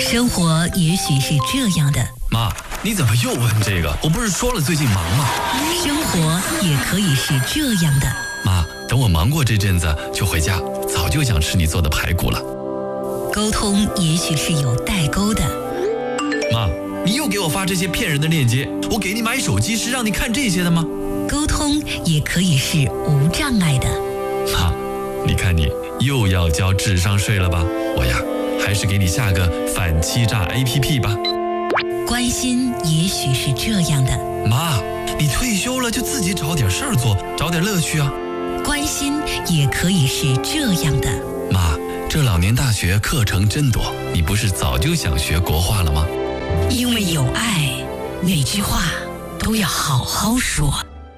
生活也许是这样的。 妈，你怎么又问这个？我不是说了最近忙吗？ 生活也可以是这样的。 妈，等我忙过这阵子就回家，早就想吃你做的排骨了。 沟通也许是有代沟的。 妈，你又给我发这些骗人的链接，我给你买手机是让你看这些的吗？ 沟通也可以是无障碍的。 妈，你看你又要交智商税了吧？我呀，还是给你下个反欺诈 APP 吧。 关心也许是这样的。 妈，你退休了就自己找点事儿做，找点乐趣啊。 关心也可以是这样的。 妈，这老年大学课程真多，你不是早就想学国画了吗？ 因为有爱，每句话都要好好说。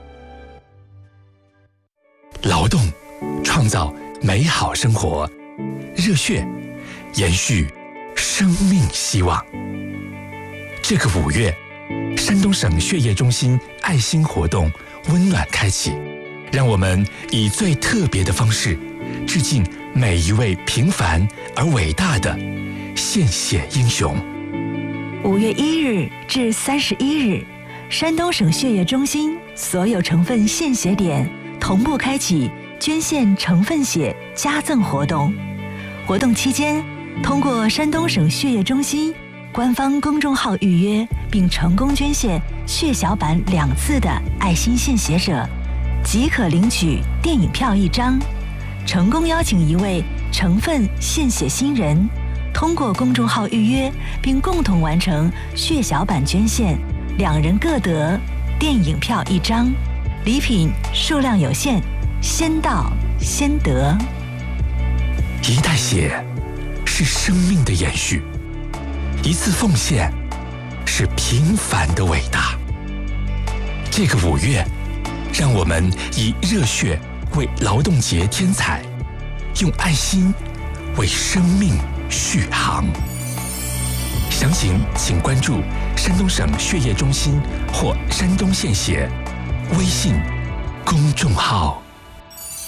劳动创造美好生活，热血延续生命希望。这个5月，山东省血液中心爱心活动温暖开启，让我们以最特别的方式致敬每一位平凡而伟大的献血英雄。 5月1日至31日，山东省血液中心所有成分献血点同步开启捐献成分血加赠活动。活动期间，通过山东省血液中心官方公众号预约并成功捐献血小板2次的爱心献血者，即可领取电影票1张。成功邀请1位成分献血新人通过公众号预约并共同完成血小板捐献，2人各得电影票1张。礼品数量有限，先到先得。 一袋血是生命的延续，一次奉献是平凡的伟大。这个5月，让我们以热血为劳动节添彩，用爱心为生命续航。详情请关注山东省血液中心或山东献血微信公众号。